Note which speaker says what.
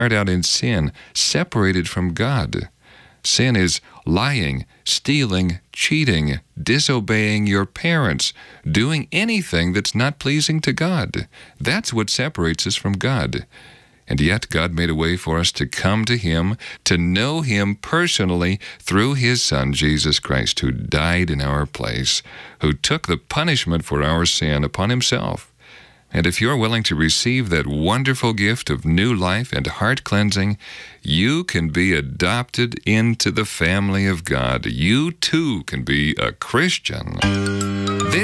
Speaker 1: out in sin, separated from God. Sin is lying, stealing, cheating, disobeying your parents, doing anything that's not pleasing to God. That's what separates us from God. And yet God made a way for us to come to Him, to know Him personally through His Son, Jesus Christ, who died in our place, who took the punishment for our sin upon Himself. And if you're willing to receive that wonderful gift of new life and heart cleansing, you can be adopted into the family of God. You too can be a Christian.